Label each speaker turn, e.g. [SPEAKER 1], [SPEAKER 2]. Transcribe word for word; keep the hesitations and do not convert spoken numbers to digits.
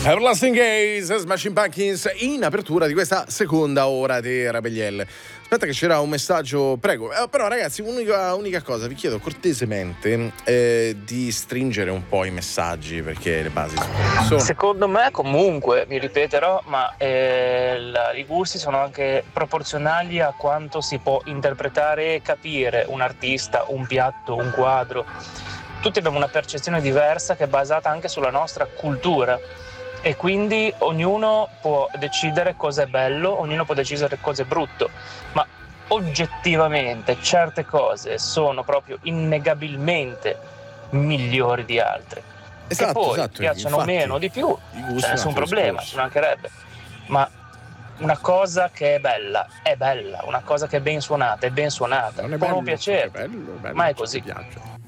[SPEAKER 1] Everlasting Gaze, Smashing Pumpkins in apertura di questa seconda ora di Rebellielle. Aspetta che c'era un messaggio, prego. Eh, però ragazzi, unica, unica cosa, vi chiedo cortesemente eh, di stringere un po' i messaggi, perché le basi sono... sono...
[SPEAKER 2] Secondo me comunque, mi ripeterò, ma eh, la, i gusti sono anche proporzionali a quanto si può interpretare e capire un artista, un piatto, un quadro. Tutti abbiamo una percezione diversa che è basata anche sulla nostra cultura. E quindi ognuno può decidere cosa è bello, ognuno può decidere cosa è brutto, ma oggettivamente certe cose sono proprio innegabilmente migliori di altre.
[SPEAKER 1] Esatto,
[SPEAKER 2] che poi
[SPEAKER 1] esatto,
[SPEAKER 2] piacciono
[SPEAKER 1] infatti,
[SPEAKER 2] meno o di più,
[SPEAKER 1] i gusti
[SPEAKER 2] c'è nessun
[SPEAKER 1] sono altro
[SPEAKER 2] problema,
[SPEAKER 1] discorso.
[SPEAKER 2] ci mancherebbe. Ma una cosa che è bella è bella, una cosa che è ben suonata è ben suonata,
[SPEAKER 1] Non è
[SPEAKER 2] può non
[SPEAKER 1] bello,
[SPEAKER 2] piacere,
[SPEAKER 1] è bello, è bello,
[SPEAKER 2] ma è
[SPEAKER 1] ci
[SPEAKER 2] così.
[SPEAKER 1] piace.